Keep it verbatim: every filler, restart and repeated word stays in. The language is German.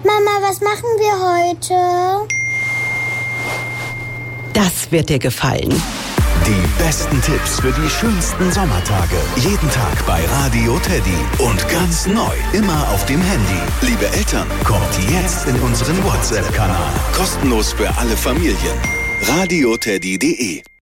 Mama, was machen wir heute? Das wird dir gefallen. Die besten Tipps für die schönsten Sommertage. Jeden Tag bei Radio Teddy. Und ganz neu, immer auf dem Handy. Liebe Eltern, kommt jetzt in unseren WhatsApp-Kanal. Kostenlos für alle Familien. radio teddy punkt de